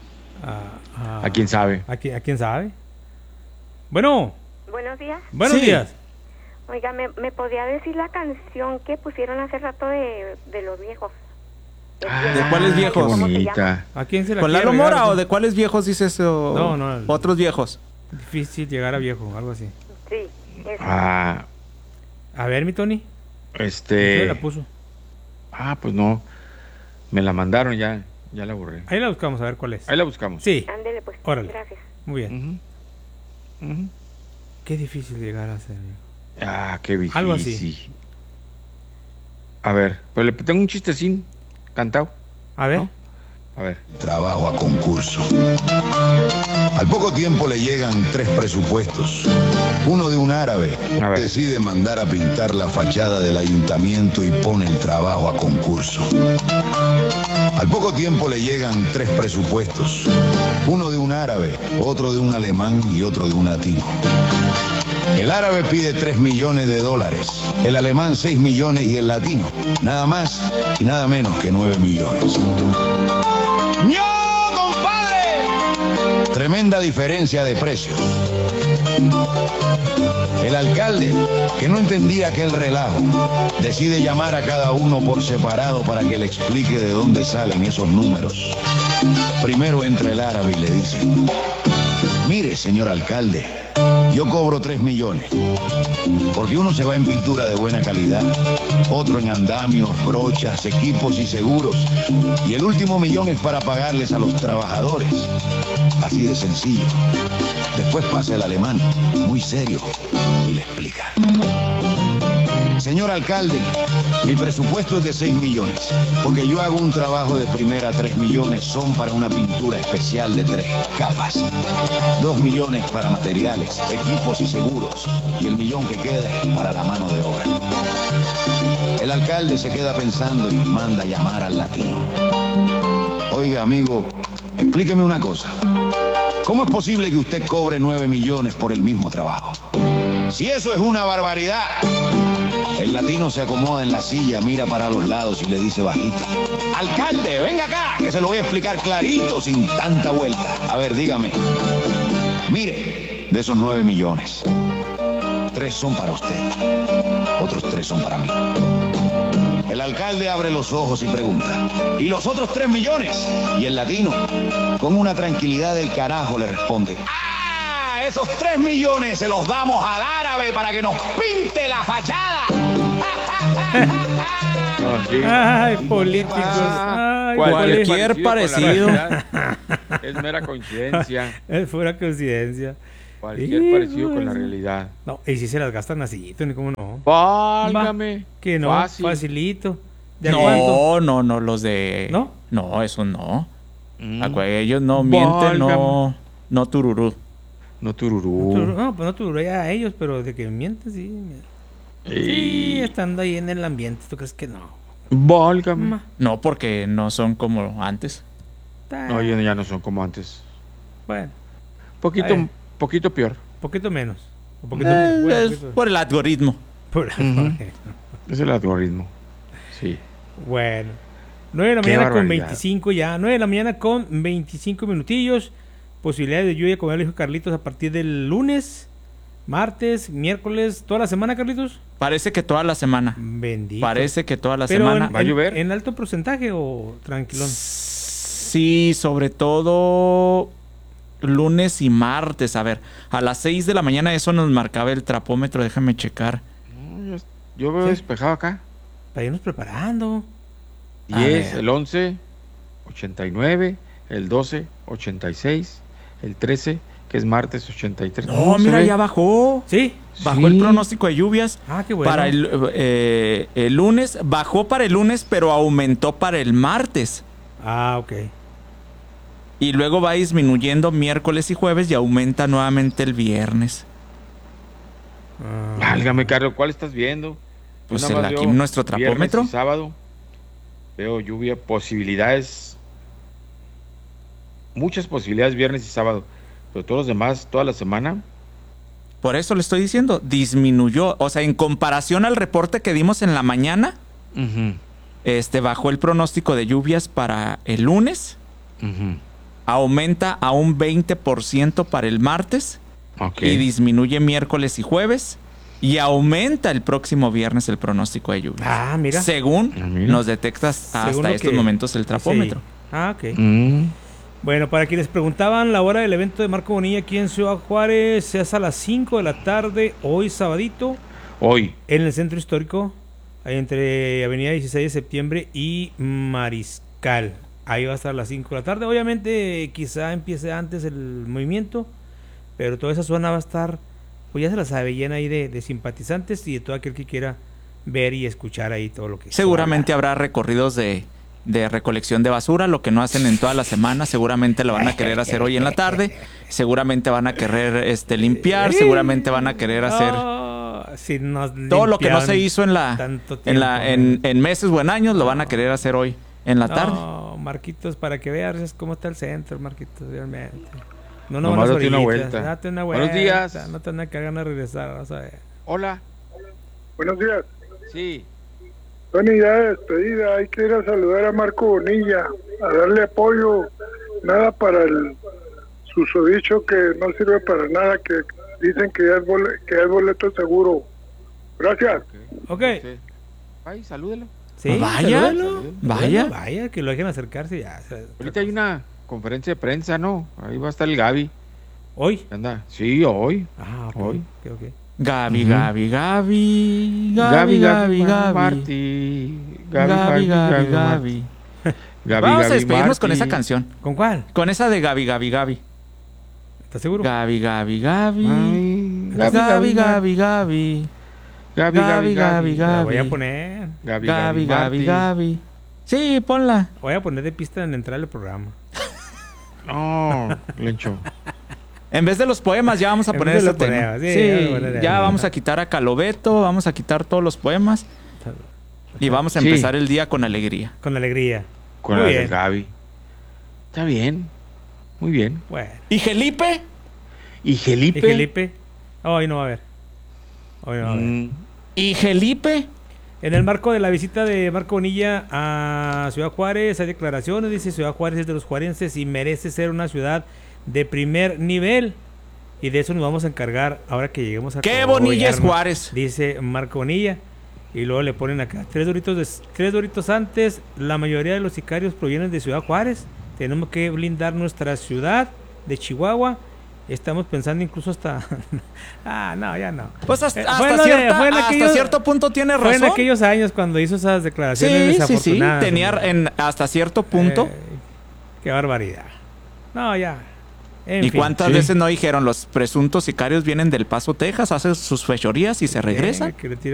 a, a. ¿A quién sabe? ¿A quién, a quién sabe? Bueno, Buenos días. buenos Sí. días. Oiga, ¿me, ¿me podría decir la canción que pusieron hace rato de, de los viejos? ¿De cuáles viejos? ¿Cómo se Bonita. ¿A quién se la ¿Con quiere Lalo regalar? Mora o de cuáles viejos dices? O No, no, el- Otros viejos. Difícil llegar a viejo, algo así. Sí, esa. Ah, A ver, mi Tony. ¿Quién este. la puso? Ah, pues no. Me la mandaron ya. Ya la borré. Ahí la buscamos, a ver cuál es. Ahí la buscamos. Sí, Ándele pues. Órale. Gracias. muy bien. Ujú. Ujú. Qué difícil llegar a ser. Ah, qué difícil. Algo así. A ver, pero le tengo un chistecín cantado. A ver. ¿No? A ver. Trabajo a concurso. Al poco tiempo le llegan tres presupuestos. Uno de un árabe. A ver. Decide mandar a pintar la fachada del ayuntamiento y pone el trabajo a concurso. Al poco tiempo le llegan tres presupuestos. Uno de un árabe, otro de un alemán y otro de un latino. El árabe pide tres millones de dólares, el alemán seis millones y el latino nada más y nada menos que nueve millones. ¡No, compadre! Tremenda diferencia de precios. El alcalde, que no entendía aquel relajo, decide llamar a cada uno por separado para que le explique de dónde salen esos números. Primero entra el árabe y le dice: mire, señor alcalde, yo cobro tres millones, porque uno se va en pintura de buena calidad, otro en andamios, brochas, equipos y seguros, y el último millón es para pagarles a los trabajadores. Así de sencillo. Después pasa el alemán, muy serio, y le explica: señor alcalde, mi presupuesto es de seis millones, porque yo hago un trabajo de primera, tres millones son para una pintura especial de tres capas, dos millones para materiales, equipos y seguros, y el millón que queda es para la mano de obra. El alcalde se queda pensando y manda llamar al latino. Oiga, amigo, explíqueme una cosa. ¿Cómo es posible que usted cobre nueve millones por el mismo trabajo? Si eso es una barbaridad. El latino se acomoda en la silla, mira para los lados y le dice bajito: alcalde, venga acá, que se lo voy a explicar clarito, sin tanta vuelta. A ver, dígame. Mire, de esos nueve millones, tres son para usted, otros tres son para mí. El alcalde abre los ojos y pregunta: ¿y los otros tres millones? Y el latino, con una tranquilidad del carajo, le responde: ¡ah! Esos tres millones se los damos al árabe para que nos pinte la fachada. Ay, políticos. Ay, Ay, cualquier parecido. Es mera coincidencia. Es pura coincidencia. Cualquier Sí, parecido con bueno. la realidad. No, y si se las gastan así, Tony, ¿cómo no? Válgame. Va, que no, Fácil. facilito. ¿De No, cuánto? no, no, los de... ¿No? No, eso no. Mm. Acua- Ellos no mienten, no, Válgame. no tururú. No tururú. Tururú, No, pues no tururú a ellos, pero de que mienten, sí. Sí, estando ahí en el ambiente, ¿tú crees que no? Válgame. No, porque no son como antes. No, ellos ya no son como antes. Bueno. Poquito, Ay. poquito peor. Poquito menos. Un poquito, Eh, bueno, es poquito- por el algoritmo. por- Ujú. Es el algoritmo. Sí. Bueno. nueve de la Qué mañana con barbaridad. veinticinco ya. nueve de la mañana con veinticinco minutillos. Posibilidades de lluvia, como ya le dijo Carlitos, a partir del lunes, martes, miércoles, toda la semana, Carlitos. Parece que toda la semana. Bendito. Parece que toda la Pero semana. en, en- ¿En alto porcentaje o tranquilón? Sí, sobre todo lunes y martes. A ver, a las seis de la mañana eso nos marcaba el trapómetro. Déjame checar. No, yo, yo veo Sí. despejado acá. Para irnos preparando. A diez, ver. el once, ochenta y nueve, el doce, ochenta y seis, el trece, que es martes, ochenta y tres. No, ¿se mira, ve? ya bajó. Sí. Bajó Sí. el pronóstico de lluvias. Ah, qué bueno. Para el, eh, el lunes, bajó para el lunes, pero aumentó para el martes. Ah, ok. Y luego va disminuyendo miércoles y jueves y aumenta nuevamente el viernes. Ah. Válgame, Carlos, ¿cuál estás viendo? Pues Yo nada el- más aquí veo nuestro viernes trapómetro. y sábado. Veo lluvia, posibilidades. Muchas posibilidades viernes y sábado. Pero todos los demás, toda la semana. Por eso le estoy diciendo, disminuyó. O sea, en comparación al reporte que dimos en la mañana, Ujú, este bajó el pronóstico de lluvias para el lunes. ujú. Aumenta a un veinte por ciento para el martes. Ok. Y disminuye miércoles y jueves. Y aumenta el próximo viernes el pronóstico de lluvias. Ah, mira. Según Ah, mira. nos detectas Según hasta lo estos que- momentos el trapómetro. Sí. Ah, ok. Mm. Bueno, para quienes preguntaban, la hora del evento de Marco Bonilla aquí en Ciudad Juárez es a las cinco de la tarde, hoy sabadito, Hoy. en el centro histórico, ahí entre Avenida dieciséis de septiembre y Mariscal. Ahí va a estar a las cinco de la tarde. Obviamente, quizá empiece antes el movimiento, pero toda esa zona va a estar, pues ya se la sabe, llena ahí de, de simpatizantes y de todo aquel que quiera ver y escuchar ahí todo lo que Seguramente habrá recorridos de, de recolección de basura, lo que no hacen en toda la semana. Seguramente lo van a querer hacer hoy en la tarde. Seguramente van a querer este, limpiar. Seguramente van a querer hacer Ah, si nos todo lo que no se limpiaron hizo en la, tanto en, la tiempo, en, en meses o en años. Lo van a querer hacer hoy en la tarde. No, Marquitos, para que veas cómo está el centro, Marquitos, realmente. No, no, Nomás unas date una orillitas, vuelta. Date una Buenos vuelta. días. No te van a cagar a regresar, vas a ver. Hola. Buenos días. Sí. Tony, ya de despedida, hay que ir a saludar a Marco Bonilla, a darle apoyo, nada para el susodicho que no sirve para nada, que dicen que ya es, bole- que ya es boleto seguro. Gracias. Ok. Sí. Ay, salúdelo. Sí, Vaya, salúdalo. vaya. Bueno, vaya, que lo dejen acercarse ya. o sea, Ahorita hay una conferencia de prensa, ¿no? Ahí va a estar el Gaby. ¿Hoy? Anda. Sí, hoy. Ah, ok. Hoy. ok, ok. Gaby, Ujú. Gaby, Gaby, Gaby, Gaby, Gaby, Gaby, Gaby, Marty. Gaby, Gaby, Gaby, Gaby. Gaby, Vamos a Gaby, despedirnos con Marty. esa canción. ¿Con cuál? Con esa de Gaby, Gaby, Gaby. ¿Estás seguro? Gaby, Gaby, Gaby. Ay, Gaby, Gaby, Gaby, Gaby. Gaby, Gaby, Gaby. La voy a Gaby. poner. Gaby, Gaby, Gaby, Marty. Gaby. Sí, ponla. Voy a poner de pista en la entrada del programa. No, Lencho. En vez de los poemas ya vamos a En poner vez de ese los tema. poemas, sí, Sí, vamos a poner ya ahí. vamos a quitar a Calobeto, vamos a quitar todos los poemas y vamos a Sí. empezar el día con alegría. Con alegría. Con Muy la bien. de Gaby. Está bien. Muy bien. Bueno. ¿Y Felipe? ¿Y Felipe? ¿Y Felipe? Hoy no va a haber. Hoy no va a haber. Mm, ¿Y Felipe? En el marco de la visita de Marco Bonilla a Ciudad Juárez hay declaraciones, dice Ciudad Juárez es de los juarenses y merece ser una ciudad de primer nivel. Y de eso nos vamos a encargar ahora que lleguemos a ¡Qué Bonilla es gobierno, Juárez! dice Marco Bonilla. Y luego le ponen acá, tres doritos, de- tres doritos antes, la mayoría de los sicarios provienen de Ciudad Juárez. Tenemos que blindar nuestra ciudad de Chihuahua Estamos pensando incluso hasta... ah, no, ya no. Pues hasta, Eh, hasta, fue lo de- cierta- fue en hasta aquellos- cierto punto tiene Fue en razón. aquellos años cuando hizo esas declaraciones Sí, sí, sí. desafortunadas. Tenía hombre. en, hasta cierto punto. Eh, qué barbaridad. No, ya. En ¿Y fin. cuántas veces no dijeron los presuntos sicarios vienen del Paso, Texas, hacen sus fechorías y se regresan? Eh, que le tira